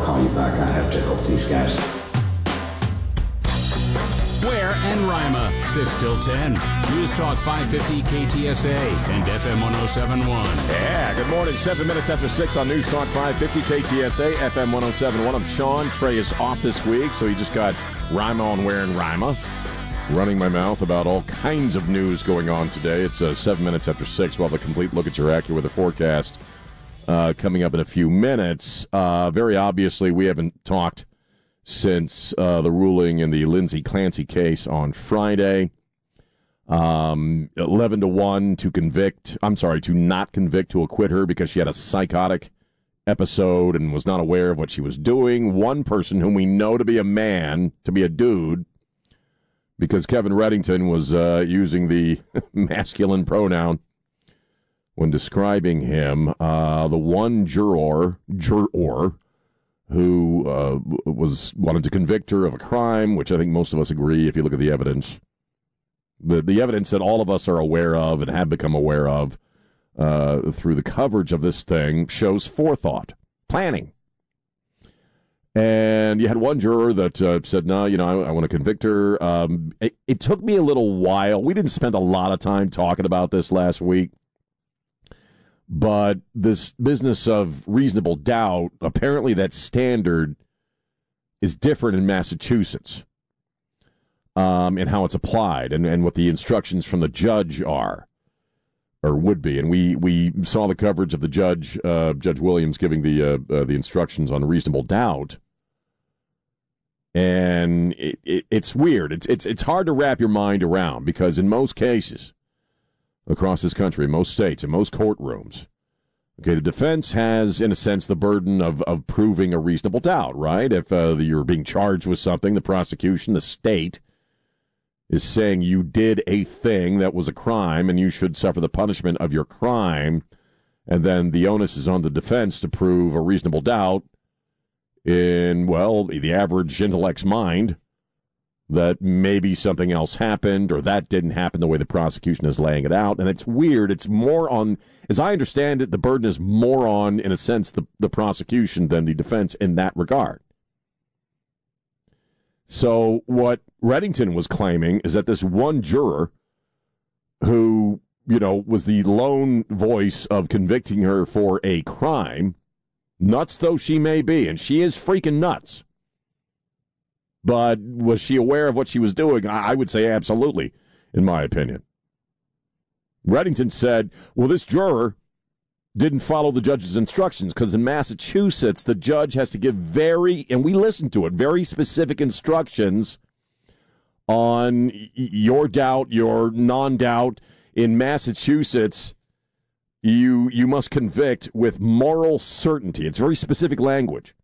call you back. I have to help these guys. Ware and Rima, 6 till 10. News Talk 550 KTSA and FM 1071. Yeah, good morning. 7 minutes after 6 on News Talk 550 KTSA, FM 1071. I'm Sean. Trey is off this week, so he just got Rima on Ware and Rima. Running my mouth about all kinds of news going on today. It's 7 minutes after 6. We'll have a complete look at your AccuWeather forecast coming up in a few minutes. Very obviously, we haven't talked since the ruling in the Lindsay Clancy case on Friday. 11-1 to not convict, to acquit her because she had a psychotic episode and was not aware of what she was doing. One person whom we know to be a man, to be a dude, because Kevin Reddington was using the masculine pronoun when describing him. The one juror who wanted to convict her of a crime, which I think most of us agree if you look at the evidence. The evidence that all of us are aware of and have become aware of through the coverage of this thing shows forethought, planning. And you had one juror that said, no, I want to convict her. It took me a little while. We didn't spend a lot of time talking about this last week. But this business of reasonable doubt, apparently that standard is different in Massachusetts in how it's applied and what the instructions from the judge are or would be. And we saw the coverage of the judge, Judge Williams, giving the instructions on reasonable doubt. And it's weird. It's hard to wrap your mind around because in most cases across this country, in most states, in most courtrooms, okay, the defense has, in a sense, the burden of proving a reasonable doubt, right? If you're being charged with something, the prosecution, the state, is saying you did a thing that was a crime and you should suffer the punishment of your crime, and then the onus is on the defense to prove a reasonable doubt in, well, the average intellect's mind, that maybe something else happened or that didn't happen the way the prosecution is laying it out. And it's weird. It's more on, as I understand it, the burden is more on, in a sense, the prosecution than the defense in that regard. So what Reddington was claiming is that this one juror who, was the lone voice of convicting her for a crime, nuts though she may be, and she is freaking nuts. But was she aware of what she was doing? I would say absolutely, in my opinion. Reddington said, well, this juror didn't follow the judge's instructions because in Massachusetts, the judge has to give and we listened to it, very specific instructions on your doubt, your non-doubt. In Massachusetts, you must convict with moral certainty. It's very specific language.